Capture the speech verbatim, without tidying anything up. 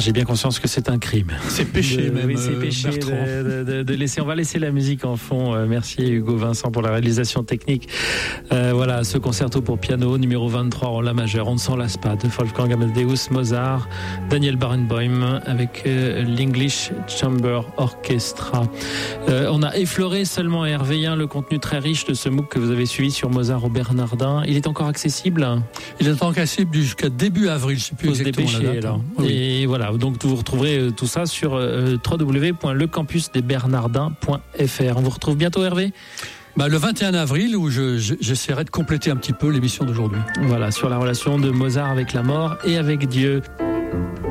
j'ai bien conscience que c'est un crime. C'est péché de, même. Oui, c'est péché de, de, de laisser. On va laisser la musique en fond. Euh, merci Hugo Vincent pour la réalisation technique. Euh, voilà, ce concerto pour piano numéro vingt-trois en la majeure. On ne s'en lasse pas de Wolfgang Amadeus Mozart, Daniel Barenboim avec euh, l'English Chamber Orchestra. Euh, on a effleuré seulement Hervé un le contenu très riche de ce MOOC que vous avez suivi sur Mozart au Bernardin. Il est encore accessible? Il est encore accessible jusqu'à début avril. Je ne sais plus exactement la date. Alors. Oui. Et voilà, donc vous retrouverez tout ça sur euh, w w w point le campus des bernardins point f r. On vous retrouve bientôt, Hervé? Bah, le vingt et un avril, où je, je, j'essaierai de compléter un petit peu l'émission d'aujourd'hui. Voilà, sur la relation de Mozart avec la mort et avec Dieu.